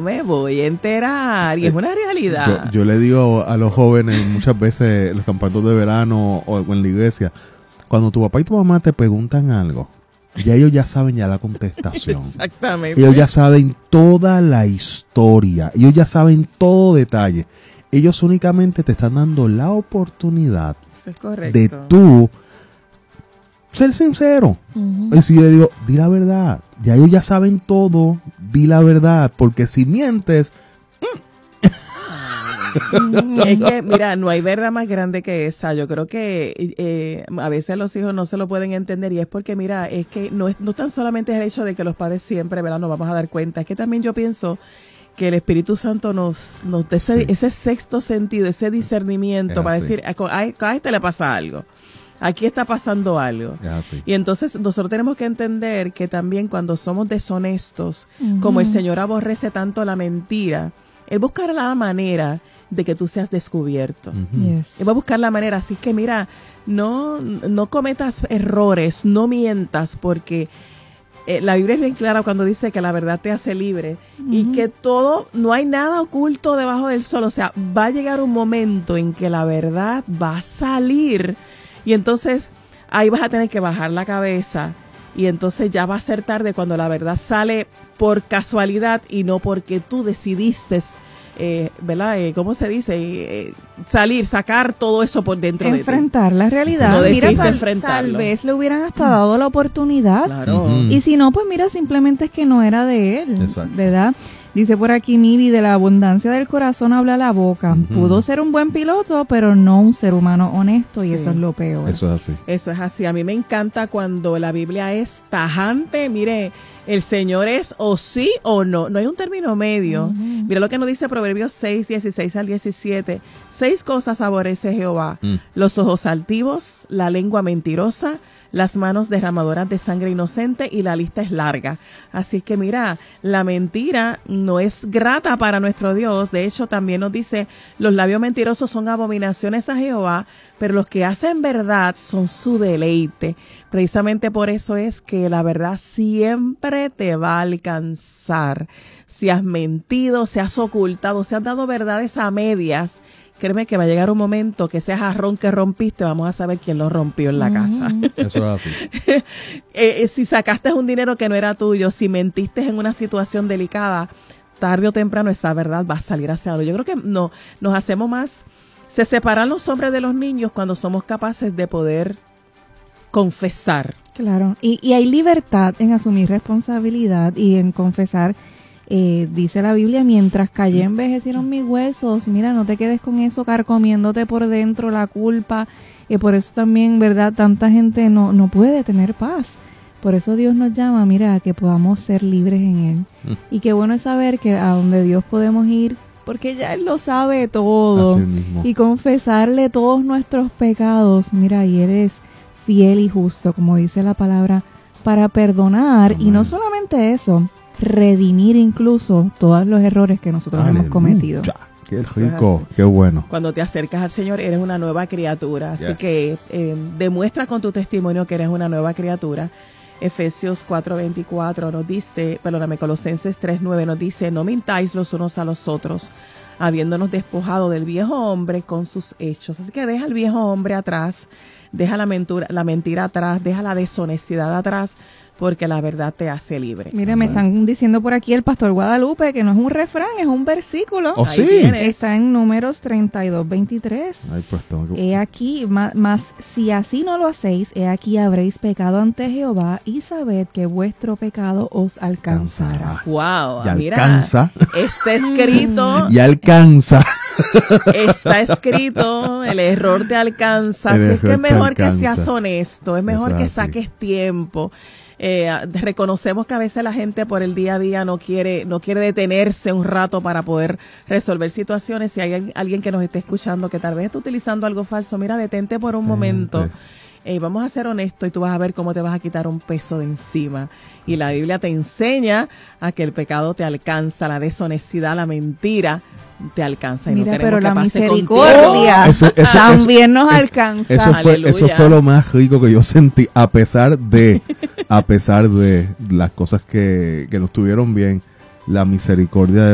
me voy a enterar. Y es una realidad. Yo le digo a los jóvenes muchas veces, en los campamentos de verano o en la iglesia, cuando tu papá y tu mamá te preguntan algo, ya ellos ya saben ya la contestación. Exactamente. Ellos ya saben toda la historia. Ellos ya saben todo detalle. Ellos únicamente te están dando la oportunidad Eso es correcto. de tú ser sincero. Y si yo le digo, di la verdad. Ya ellos ya saben todo. Di la verdad. Porque si mientes... Es que, mira, no hay verdad más grande que esa. Yo creo que a veces los hijos no se lo pueden entender y es porque, mira, es que no tan solamente es el hecho de que los padres siempre, ¿verdad?, nos vamos a dar cuenta. Es que también yo pienso que el Espíritu Santo nos dé ese sexto sentido, ese discernimiento para decir, a este le pasa algo. Aquí está pasando algo. Y entonces nosotros tenemos que entender que también cuando somos deshonestos, como el Señor aborrece tanto la mentira, Él buscará la manera de que tú seas descubierto. Él va a buscar la manera. Así que mira, no cometas errores, no mientas, porque la Biblia es bien clara cuando dice que la verdad te hace libre y que no hay nada oculto debajo del sol. O sea, va a llegar un momento en que la verdad va a salir y entonces ahí vas a tener que bajar la cabeza y entonces ya va a ser tarde cuando la verdad sale por casualidad y no porque tú decidiste, ¿verdad? ¿Cómo se dice? Sacar todo eso por dentro de ti. Enfrentar la realidad. No mira, tal vez le hubieran hasta dado la oportunidad. Claro. Y si no, pues mira, simplemente es que no era de él. Exacto. ¿Verdad? Dice por aquí Nivi, de la abundancia del corazón habla la boca. Pudo ser un buen piloto, pero no un ser humano honesto, y eso es lo peor. Eso es así. Eso es así. A mí me encanta cuando la Biblia es tajante. Mire, el Señor es o sí o no. No hay un término medio. Mira lo que nos dice Proverbios 6, 16 al 17. 6 cosas aborrece Jehová: los ojos altivos, la lengua mentirosa, las manos derramadoras de sangre inocente, y la lista es larga. Así que mira, la mentira no es grata para nuestro Dios. De hecho, también nos dice, los labios mentirosos son abominaciones a Jehová, pero los que hacen verdad son su deleite. Precisamente por eso es que la verdad siempre te va a alcanzar. Si has mentido, si has ocultado, si has dado verdades a medias, créeme que va a llegar un momento que ese jarrón que rompiste, vamos a saber quién lo rompió en la casa. Eso es así. Si sacaste un dinero que no era tuyo, si mentiste en una situación delicada, tarde o temprano esa verdad va a salir hacia algo. Yo creo que no, nos hacemos más, se separan los hombres de los niños cuando somos capaces de poder confesar. Claro, y hay libertad en asumir responsabilidad y en confesar. Dice la Biblia, mientras callé envejecieron mis huesos. Mira, no te quedes con eso carcomiéndote por dentro la culpa. Por eso también, ¿verdad? Tanta gente no puede tener paz. Por eso Dios nos llama, mira, a que podamos ser libres en Él. Y qué bueno es saber que a donde Dios podemos ir, porque ya Él lo sabe todo. Así mismo. Y confesarle todos nuestros pecados. Mira, y Él es fiel y justo, como dice la palabra, para perdonar. Amén. Y no solamente eso, redimir incluso todos los errores que nosotros hemos cometido. Qué rico, qué bueno. Cuando te acercas al Señor, eres una nueva criatura. Así que demuestra con tu testimonio que eres una nueva criatura. Efesios 4:24 nos dice, Colosenses 3:9 nos dice, no mintáis los unos a los otros, habiéndonos despojado del viejo hombre con sus hechos. Así que deja el viejo hombre atrás, deja la mentira atrás, deja la deshonestidad atrás, porque la verdad te hace libre. Mira, me están diciendo por aquí el pastor Guadalupe que no es un refrán, es un versículo. ¿Oh, sí? Está en Números 32:23. Ay, pues tengo que... He aquí, mas si así no lo hacéis, he aquí habréis pecado ante Jehová, y sabed que vuestro pecado os alcanzará. Wow, y mira, alcanza. Está escrito. Y alcanza. Está escrito, el error te alcanza. Así es que es mejor que seas honesto, es mejor que saques tiempo. Reconocemos que a veces la gente por el día a día no quiere detenerse un rato para poder resolver situaciones. Si hay alguien que nos esté escuchando que tal vez está utilizando algo falso, mira, detente por un momento. Vamos a ser honestos y tú vas a ver cómo te vas a quitar un peso de encima. Y la Biblia te enseña a que el pecado te alcanza, la deshonestidad, la mentira te alcanza. Y mira, no pero que la pase misericordia también nos alcanza. Eso fue lo más rico que yo sentí, a pesar de las cosas que no estuvieron bien, la misericordia de